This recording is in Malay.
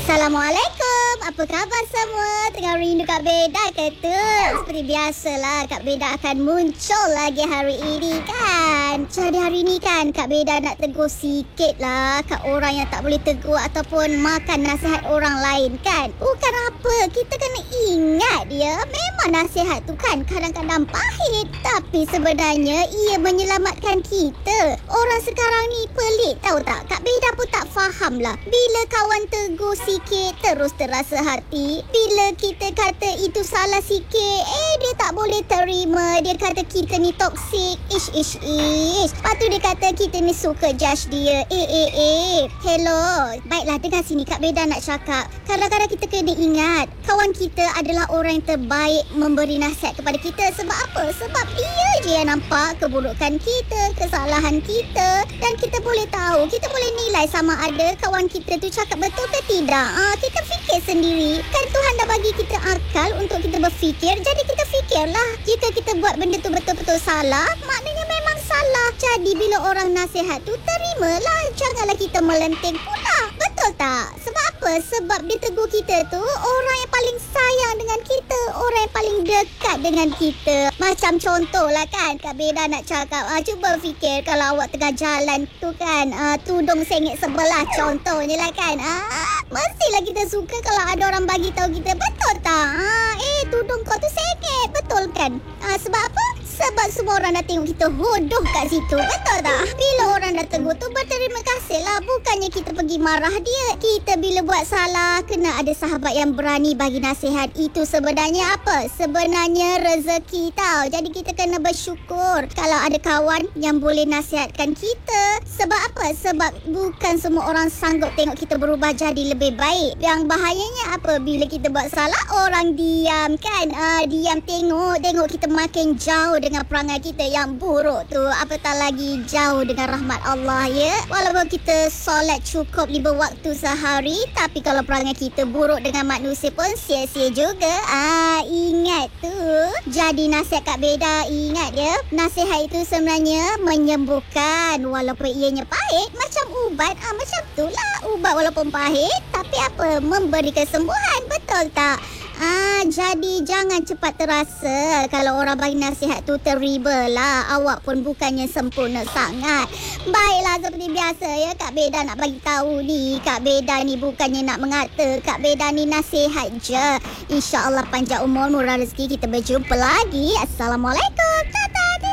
Assalamualaikum. Apa khabar semua? Tengah rindu Kak Beda ke tu? Seperti biasalah, Kak Beda akan muncul lagi hari ini kan. Jadi hari ini kan Kak Beda nak tegur sikit lah kat orang yang tak boleh tegur ataupun makan nasihat orang lain kan. Bukan apa, kita kena ingat dia. Memang nasihat tu kan kadang-kadang pahit, tapi sebenarnya ia menyelamatkan kita. Orang sekarang ni pelik tahu tak? Kak Beda pun tak faham lah. Bila kawan tegur sikit terus terasa hati. Bila kita kata itu salah sikit, dia tak boleh terima. Dia kata kita ni toksik. Ish. Lepas tu dia kata kita ni suka judge dia. Hello. Baiklah, dengar sini Kak Beda nak cakap. Kadang-kadang kita kena ingat kawan kita adalah orang yang terbaik memberi nasihat kepada kita. Sebab apa? Sebab dia je yang nampak keburukan kita, kesalahan kita, dan kita boleh tahu, kita boleh nilai sama ada kawan kita tu cakap betul ke tidak. Kita fikir sendiri. Kan Tuhan dah bagi kita akal untuk kita berfikir. Jadi kita fikirlah. Jika kita buat benda tu betul-betul salah, maknanya memang salah. Jadi bila orang nasihat tu, terimalah. Janganlah kita melenting pula. Betul tak? Sebab apa? Sebab dia tegur kita tu orang yang paling sayang dengan kita, orang yang paling dekat dengan kita. Macam contoh lah kan, Kak Beda nak cakap, cuba fikir kalau awak tengah jalan tu kan, tudung sengit sebelah contohnya lah kan. Mestilah kita suka kalau ada orang bagi tahu kita, betul tak? Tudung kau tu sengit, betul kan? Sebab apa? Sebab semua orang dah tengok kita hodoh kat situ, betul tak? Bila orang dah tegur tu, berterima kasih lah. Bukannya kita pergi marah dia. Kita bila buat salah, kena ada sahabat yang berani bagi nasihat. Itu sebenarnya apa? Sebenarnya rezeki tau. Jadi kita kena bersyukur kalau ada kawan yang boleh nasihatkan kita. Sebab apa? Sebab bukan semua orang sanggup tengok kita berubah jadi lebih baik. Yang bahayanya apa? Bila kita buat salah, orang diam kan? Diam tengok kita makin jauh dengan perangai kita yang buruk tu. Apatah lagi jauh dengan rahmat Allah ya. Walaupun kita solat cukup 5 waktu sehari, tapi kalau perangai kita buruk dengan manusia pun sia-sia juga. Ingat tu. Jadi nasihat Kak Beda, ingat ya, nasihat itu sebenarnya menyembuhkan walaupun ianya pahit. Macam ubat, macam tu lah. Ubat walaupun pahit, tapi apa? Memberi kesembuhan, betul tak? Jadi jangan cepat terasa kalau orang bagi nasihat tu, terimalah. Awak pun bukannya sempurna sangat. Baiklah, seperti biasa ya, Kak Beda nak bagi tahu ni, Kak Beda ni bukannya nak mengata, Kak Beda ni nasihat je. InsyaAllah panjang umur, murah rezeki. Kita berjumpa lagi. Assalamualaikum.